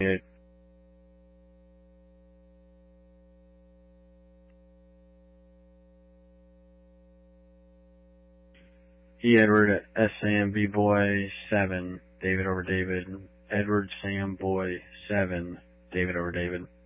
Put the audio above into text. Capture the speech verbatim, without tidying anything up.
E. Edward, S. Sam, B. Boy, seven. David over David. Edward, Sam, Boy, seven. David over David.